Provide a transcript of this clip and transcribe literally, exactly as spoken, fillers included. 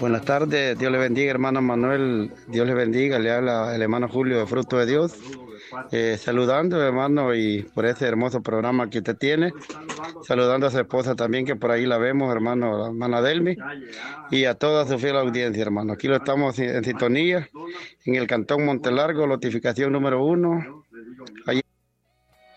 Buenas tardes, Dios le bendiga, hermano Manuel, Dios le bendiga, le habla el hermano Julio de Fruto de Dios, eh, saludando, hermano, y por ese hermoso programa que usted tiene, saludando a su esposa también, que por ahí la vemos, hermano, la hermana Delmi, y a toda su fiel audiencia, hermano. Aquí lo estamos en, en sintonía, en el Cantón Montelargo, notificación número uno,